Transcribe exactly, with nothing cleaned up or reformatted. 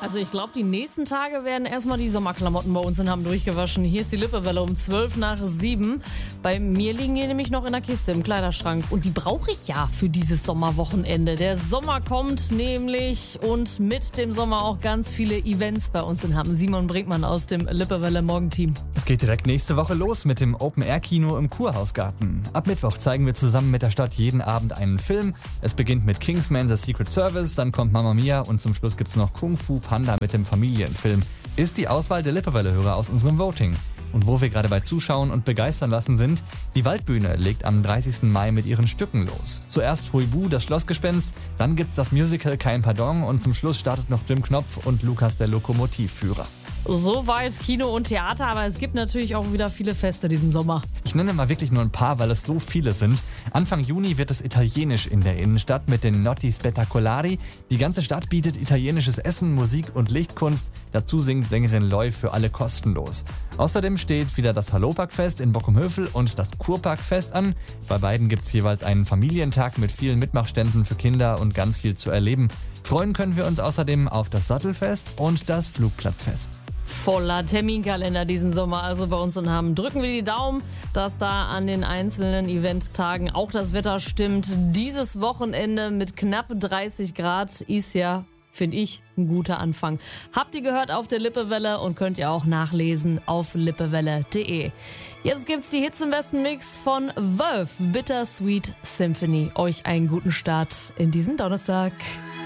Also ich glaube, die nächsten Tage werden erstmal die Sommerklamotten bei uns in Hamm durchgewaschen. Hier ist die Lippewelle um zwölf nach sieben. Bei mir liegen die nämlich noch in der Kiste im Kleiderschrank. Und die brauche ich ja für dieses Sommerwochenende. Der Sommer kommt nämlich und mit dem Sommer auch ganz viele Events bei uns in Hamm. Simon Brinkmann aus dem Lippewelle Morgenteam. Es geht direkt nächste Woche los mit dem Open-Air-Kino im Kurhausgarten. Ab Mittwoch zeigen wir zusammen mit der Stadt jeden Abend einen Film. Es beginnt mit Kingsman: The Secret Service, dann kommt Mamma Mia und zum Schluss gibt's noch Kung Fu Panda mit dem Familienfilm. Ist die Auswahl der Lippewelle-Hörer aus unserem Voting. Und wo wir gerade bei Zuschauen und begeistern lassen sind, die Waldbühne legt am dreißigsten Mai mit ihren Stücken los. Zuerst Huibu, das Schlossgespenst, dann gibt's das Musical Kein Pardon und zum Schluss startet noch Jim Knopf und Lukas der Lokomotivführer. Soweit Kino und Theater, aber es gibt natürlich auch wieder viele Feste diesen Sommer. Ich nenne mal wirklich nur ein paar, weil es so viele sind. Anfang Juni wird es italienisch in der Innenstadt mit den Notti Spettacolari. Die ganze Stadt bietet italienisches Essen, Musik und Lichtkunst. Dazu singt Sängerin Loi für alle kostenlos. Außerdem steht wieder das Halopak-Fest in Bockumhövel und das Kurpark-Fest an. Bei beiden gibt es jeweils einen Familientag mit vielen Mitmachständen für Kinder und ganz viel zu erleben. Freuen können wir uns außerdem auf das Sattelfest und das Flugplatzfest. Voller Terminkalender diesen Sommer, also bei uns in Hamm. Drücken wir die Daumen, dass da an den einzelnen Eventtagen auch das Wetter stimmt. Dieses Wochenende mit knapp dreißig Grad ist ja, finde ich, ein guter Anfang. Habt ihr gehört auf der Lippewelle und könnt ihr auch nachlesen auf lippewelle punkt de. Jetzt gibt's die Hits im besten Mix von Verve, Bittersweet Symphony. Euch einen guten Start in diesen Donnerstag.